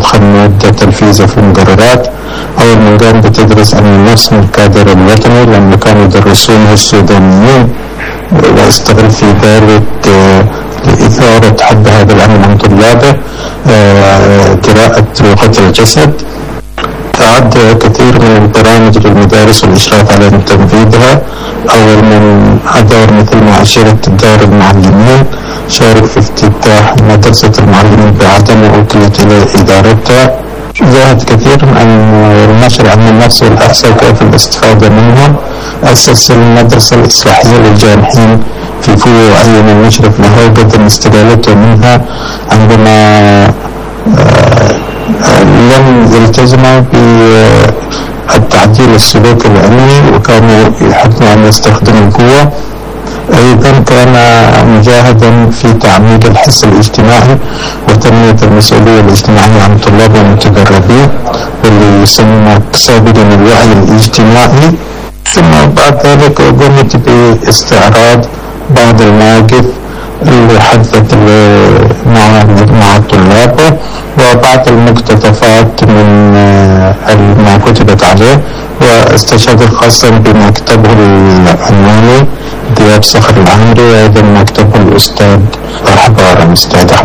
أستاذ خلود تنفيذي في المقررات. أول من قام بتدرس علم النفس من الكادر الوطني لما كانوا يدرسونه السودانيين، واستغل في ذلك لإثارة حب هذا العلم عن طلابه قراءة لغة الجسد. أعد كثير من البرامج للمدارس والإشراف على تنفيذها. أول من أدار مثل معاشرة دار المعلمين، شارك في افتتاح مدرسة المعلمين بعدم وكلت إلى إدارتها. جاهد كثير عن نشر علم النفس والأحصاء وكيف الاستفادة منها. أسس المدرسة الإصلاحية للجانحين في فو، عين المشرف له وقدم استقالته منها عندما لم يلتزموا بالتعديل السلوك العلمي وكانوا يحبوا أن يستخدموا القوة. أيضا كان مجاهدا في تعميد الحس الاجتماعي وتنمية المسؤولية الاجتماعية عن الطلاب والمتدربين، واللي يسمى سابقا الوعي الاجتماعي. ثم بعد ذلك قمت باستعراض بعض المواقف اللي حدثت مع طلابه وبعض المقتطفات من ما كتبت عليه، واستشهد خاصة بما كتبه العنواني دياب صخر العمري، وأيضا ما كتبه الأستاذ حبارة